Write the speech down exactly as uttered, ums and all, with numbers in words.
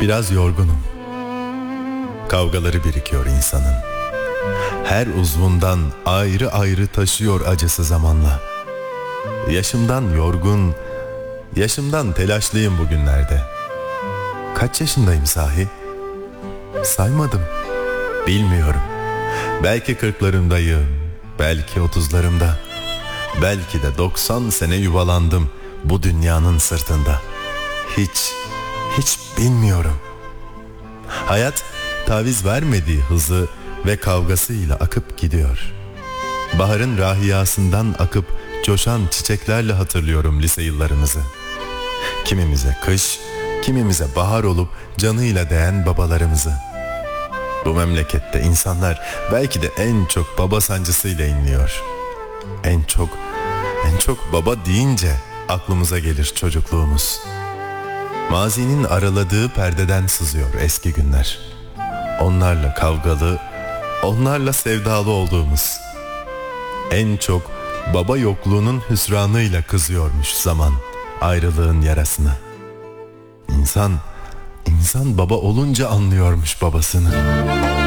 Biraz yorgunum. Kavgaları birikiyor insanın. Her uzvundan ayrı ayrı taşıyor acısı zamanla. Yaşımdan yorgun, yaşımdan telaşlıyım bugünlerde. Kaç yaşındayım sahi? Saymadım. Bilmiyorum. Belki kırklarımdayım, belki otuzlarımda. Belki de doksan sene yuvalandım bu dünyanın sırtında. Hiç, hiç bilmiyorum. Hayat taviz vermediği hızı ve kavgasıyla akıp gidiyor. Baharın rahiyasından akıp coşan çiçeklerle hatırlıyorum lise yıllarımızı. Kimimize kış, kimimize bahar olup canıyla değen babalarımızı. Bu memlekette insanlar belki de en çok baba sancısıyla inliyor. En çok, en çok baba deyince aklımıza gelir çocukluğumuz. Mazinin araladığı perdeden sızıyor eski günler. Onlarla kavgalı, onlarla sevdalı olduğumuz. En çok baba yokluğunun hüsranıyla kızıyormuş zaman ayrılığın yarasını. İnsan, insan baba olunca anlıyormuş babasını.